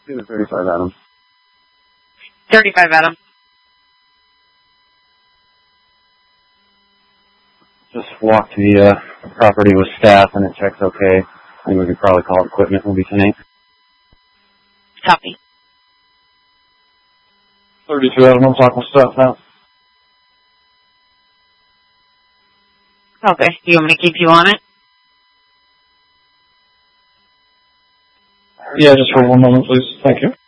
Do the 35 Adam. 35 Adam. Just walk to the property with staff and it checks okay. I think we could probably call equipment. Will be tonight. Copy. 32 Adam, I'm talking with staff now. Okay. You want me to keep you on it? Yeah, just for one moment, please. Thank you.